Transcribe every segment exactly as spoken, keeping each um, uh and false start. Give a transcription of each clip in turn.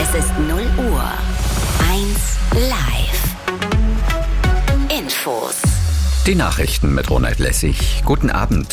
Es ist null Uhr. eins live. Infos. Die Nachrichten mit Ronald Lessig. Guten Abend.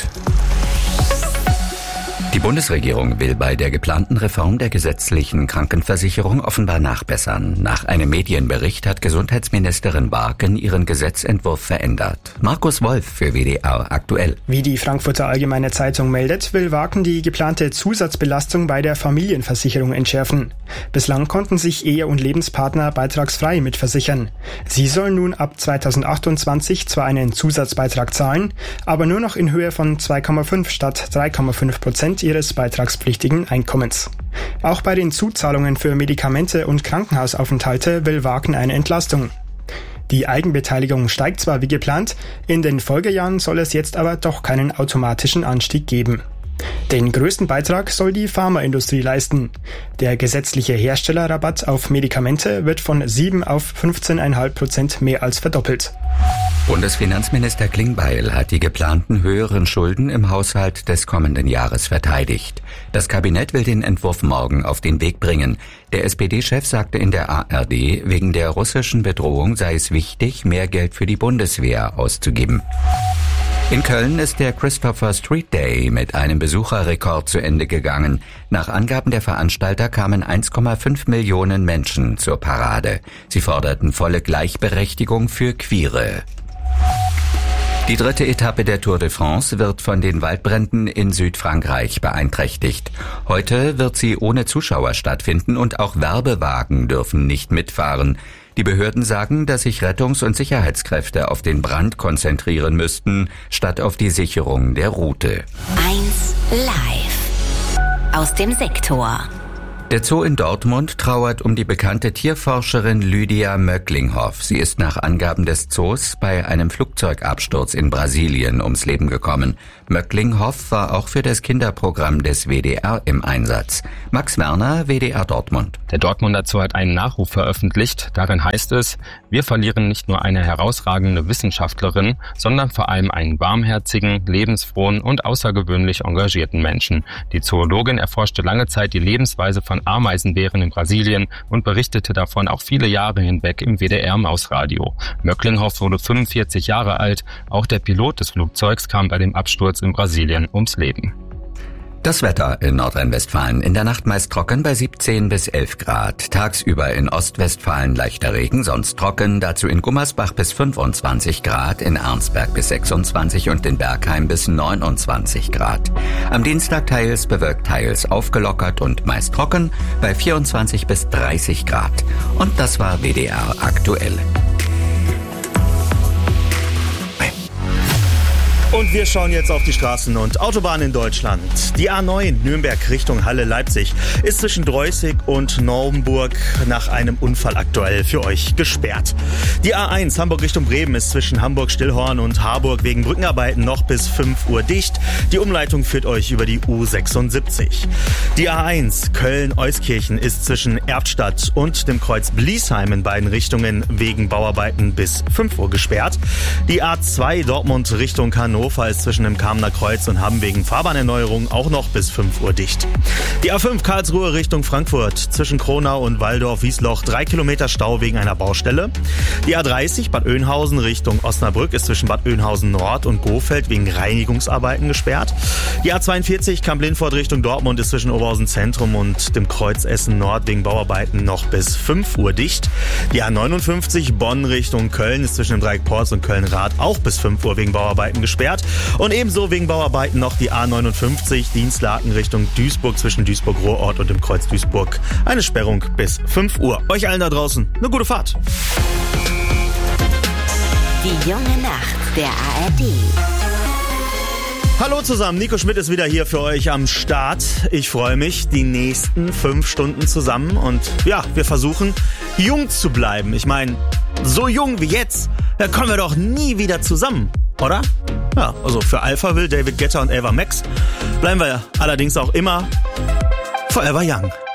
Die Bundesregierung will bei der geplanten Reform der gesetzlichen Krankenversicherung offenbar nachbessern. Nach einem Medienbericht hat Gesundheitsministerin Barken ihren Gesetzentwurf verändert. Markus Wolf für W D R aktuell. Wie die Frankfurter Allgemeine Zeitung meldet, will Barken die geplante Zusatzbelastung bei der Familienversicherung entschärfen. Bislang konnten sich Ehe- und Lebenspartner beitragsfrei mitversichern. Sie sollen nun ab zweitausendachtundzwanzig zwar einen Zusatzbeitrag zahlen, aber nur noch in Höhe von zwei Komma fünf statt drei Komma fünf Prozent ihres beitragspflichtigen Einkommens. Auch bei den Zuzahlungen für Medikamente und Krankenhausaufenthalte will Barken eine Entlastung. Die Eigenbeteiligung steigt zwar wie geplant, in den Folgejahren soll es jetzt aber doch keinen automatischen Anstieg geben. Den größten Beitrag soll die Pharmaindustrie leisten. Der gesetzliche Herstellerrabatt auf Medikamente wird von sieben auf fünfzehn Komma fünf Prozent mehr als verdoppelt. Bundesfinanzminister Klingbeil hat die geplanten höheren Schulden im Haushalt des kommenden Jahres verteidigt. Das Kabinett will den Entwurf morgen auf den Weg bringen. Der S P D-Chef sagte in der A R D, wegen der russischen Bedrohung sei es wichtig, mehr Geld für die Bundeswehr auszugeben. In Köln ist der Christopher Street Day mit einem Besucherrekord zu Ende gegangen. Nach Angaben der Veranstalter kamen eins Komma fünf Millionen Menschen zur Parade. Sie forderten volle Gleichberechtigung für Queere. Die dritte Etappe der Tour de France wird von den Waldbränden in Südfrankreich beeinträchtigt. Heute wird sie ohne Zuschauer stattfinden und auch Werbewagen dürfen nicht mitfahren. Die Behörden sagen, dass sich Rettungs- und Sicherheitskräfte auf den Brand konzentrieren müssten, statt auf die Sicherung der Route. eins live. Aus dem Sektor. Der Zoo in Dortmund trauert um die bekannte Tierforscherin Lydia Möcklinghoff. Sie ist nach Angaben des Zoos bei einem Flugzeugabsturz in Brasilien ums Leben gekommen. Möcklinghoff war auch für das Kinderprogramm des W D R im Einsatz. Max Werner, W D R Dortmund. Der Dortmunder Zoo hat einen Nachruf veröffentlicht. Darin heißt es, wir verlieren nicht nur eine herausragende Wissenschaftlerin, sondern vor allem einen warmherzigen, lebensfrohen und außergewöhnlich engagierten Menschen. Die Zoologin erforschte lange Zeit die Lebensweise von Ameisenbären in Brasilien und berichtete davon auch viele Jahre hinweg im W D R-Mausradio. Möcklinghoff wurde fünfundvierzig Jahre alt. Auch der Pilot des Flugzeugs kam bei dem Absturz in Brasilien ums Leben. Das Wetter in Nordrhein-Westfalen. In der Nacht meist trocken bei siebzehn bis elf Grad. Tagsüber in Ostwestfalen leichter Regen, sonst trocken. Dazu in Gummersbach bis fünfundzwanzig Grad, in Arnsberg bis sechsundzwanzig und in Bergheim bis neunundzwanzig Grad. Am Dienstag teils bewölkt, teils aufgelockert und meist trocken bei vierundzwanzig bis dreißig Grad. Und das war W D R aktuell. Und wir schauen jetzt auf die Straßen und Autobahnen in Deutschland. Die A neun Nürnberg Richtung Halle-Leipzig ist zwischen Dreußig und Naumburg nach einem Unfall aktuell für euch gesperrt. Die A eins Hamburg Richtung Bremen ist zwischen Hamburg-Stillhorn und Harburg wegen Brückenarbeiten noch bis fünf Uhr dicht. Die Umleitung führt euch über die U sechsundsiebzig. Die A eins Köln-Euskirchen ist zwischen Erftstadt und dem Kreuz Bliesheim in beiden Richtungen wegen Bauarbeiten bis fünf Uhr gesperrt. Die A zwei Dortmund Richtung Hannover ist zwischen dem Kamener Kreuz und Hamm wegen Fahrbahnerneuerung auch noch bis fünf Uhr dicht. Die A fünf Karlsruhe Richtung Frankfurt zwischen Kronau und Walldorf-Wiesloch drei Kilometer Stau wegen einer Baustelle. Die A dreißig Bad Oeynhausen Richtung Osnabrück ist zwischen Bad Oeynhausen Nord und Gohfeld wegen Reinigungsarbeiten gesperrt. Die A zweiundvierzig Kamp-Lindfort Richtung Dortmund ist zwischen Oberhausen Zentrum und dem Kreuz Essen Nord wegen Bauarbeiten noch bis fünf Uhr dicht. Die A neunundfünfzig Bonn Richtung Köln ist zwischen dem Dreieck Porz und Köln-Rath auch bis fünf Uhr wegen Bauarbeiten gesperrt. Und ebenso wegen Bauarbeiten noch die A neunundfünfzig Dienstlaken Richtung Duisburg zwischen Duisburg-Ruhrort und dem Kreuz Duisburg. Eine Sperrung bis fünf Uhr. Euch allen da draußen eine gute Fahrt. Die junge Nacht der A R D. Hallo zusammen, Nico Schmidt ist wieder hier für euch am Start. Ich freue mich, die nächsten fünf Stunden zusammen und ja, wir versuchen jung zu bleiben. Ich meine, so jung wie jetzt, da kommen wir doch nie wieder zusammen, oder? Ja, also für Alphaville, David Guetta und Ava Max bleiben wir allerdings auch immer forever young.